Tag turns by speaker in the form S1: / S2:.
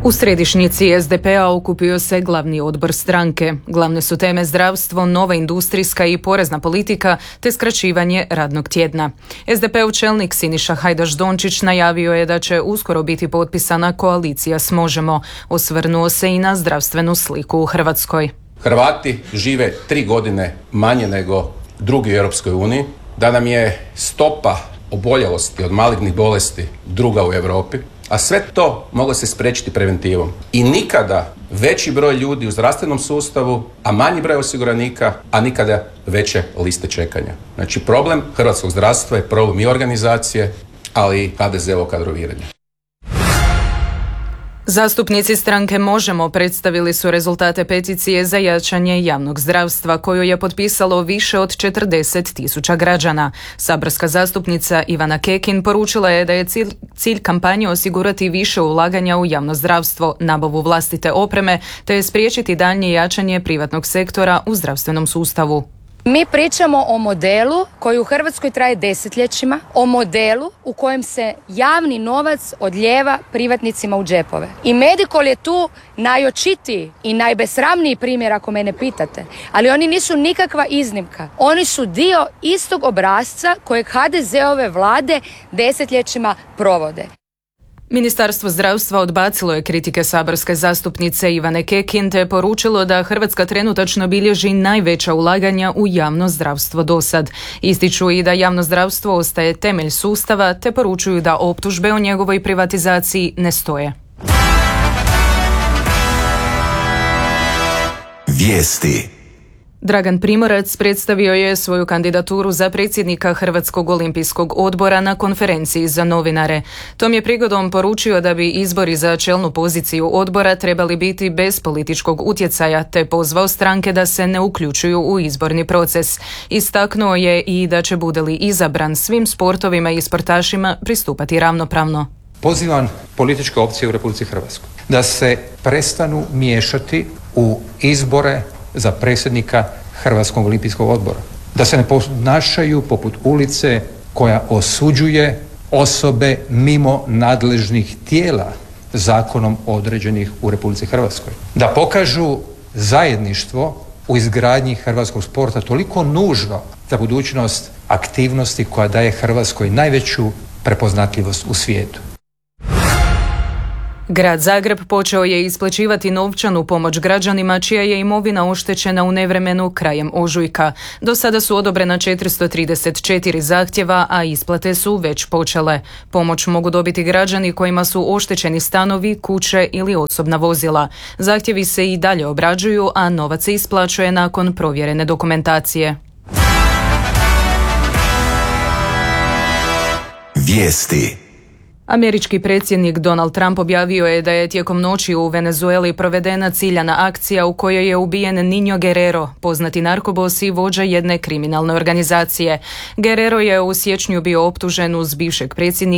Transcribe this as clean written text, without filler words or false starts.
S1: U središnjici SDP-a okupio se glavni odbor stranke. Glavne su teme zdravstvo, nova industrijska i porezna politika te skraćivanje radnog tjedna. SDP-ov čelnik Siniša Hajdaš-Dončić najavio je da će uskoro biti potpisana koalicija s Možemo. Osvrnuo se i na zdravstvenu sliku u Hrvatskoj.
S2: Hrvati žive 3 godine manje nego drugi u Europskoj uniji, da nam je stopa oboljelosti od malignih bolesti druga u Europi, a sve to moglo se spriječiti preventivom. I nikada veći broj ljudi u zdravstvenom sustavu, a manji broj osiguranika, a nikada veće liste čekanja. Znači problem hrvatskog zdravstva je problem i organizacije, ali i HDZ-ovo kadroviranje.
S1: Zastupnici stranke Možemo predstavili su rezultate peticije za jačanje javnog zdravstva koju je potpisalo više od 40.000 građana. Saborska zastupnica Ivana Kekin poručila je da je cilj kampanje osigurati više ulaganja u javno zdravstvo, nabavu vlastite opreme te spriječiti daljnje jačanje privatnog sektora u zdravstvenom sustavu.
S3: Mi pričamo o modelu koji u Hrvatskoj traje desetljećima, o modelu u kojem se javni novac odlijeva privatnicima u džepove. I Medikol je tu najočitiji i najbesramniji primjer ako mene pitate, ali oni nisu nikakva iznimka. Oni su dio istog obrasca kojeg HDZ-ove vlade desetljećima provode.
S1: Ministarstvo zdravstva odbacilo je kritike saborske zastupnice Ivane Kekin te poručilo da Hrvatska trenutačno bilježi najveća ulaganja u javno zdravstvo dosad. Ističu i da javno zdravstvo ostaje temelj sustava te poručuju da optužbe o njegovoj privatizaciji ne stoje.
S4: Vijesti.
S1: Dragan Primorac predstavio je svoju kandidaturu za predsjednika Hrvatskog olimpijskog odbora na konferenciji za novinare. Tom je prigodom poručio da bi izbori za čelnu poziciju odbora trebali biti bez političkog utjecaja, te pozvao stranke da se ne uključuju u izborni proces. Istaknuo je i da će bude li izabran svim sportovima i sportašima pristupati ravnopravno.
S5: Pozivam političke opcije u Republici Hrvatskoj da se prestanu miješati u izbore za predsjednika Hrvatskog olimpijskog odbora. Da se ne ponašaju poput ulice koja osuđuje osobe mimo nadležnih tijela zakonom određenih u Republici Hrvatskoj. Da pokažu zajedništvo u izgradnji hrvatskog sporta toliko nužno za budućnost aktivnosti koja daje Hrvatskoj najveću prepoznatljivost u svijetu.
S1: Grad Zagreb počeo je isplaćivati novčanu pomoć građanima čija je imovina oštećena u nevremenu krajem ožujka. Do sada su odobrena 434 zahtjeva, a isplate su već počele. Pomoć mogu dobiti građani kojima su oštećeni stanovi, kuće ili osobna vozila. Zahtjevi se i dalje obrađuju, a novac se isplaćuje nakon provjerene dokumentacije.
S4: Vijesti.
S1: Američki predsjednik Donald Trump objavio je da je tijekom noći u Venezueli provedena ciljana akcija u kojoj je ubijen Niño Guerrero, poznati narkobos i vođa jedne kriminalne organizacije. Guerrero je u siječnju bio optužen uz bivšeg predsjednika